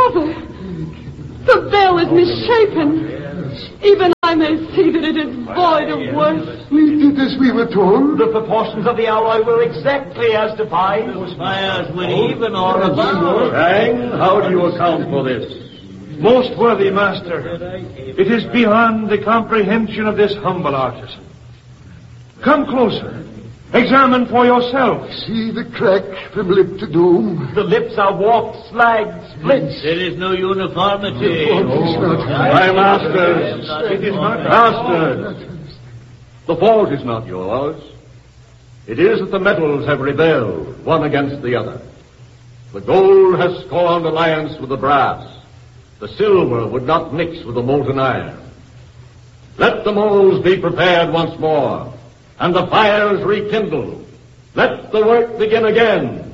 Father, the bell is misshapen. Even I may see that it is void of worth. We did as we were told. The proportions of the alloy were exactly as defined. Those fires were even or above. Krang, how do you account for this? Most worthy master, it is beyond the comprehension of this humble artisan. Come closer. Examine for yourself. See the crack from lip to dome. The lips are warped, slag, split. There is no uniformity. My masters, it is not masters. The fault is not yours. It is that the metals have rebelled, one against the other. The gold has scorned alliance with the brass. The silver would not mix with the molten iron. Let the molds be prepared once more, and the fires rekindled. Let the work begin again.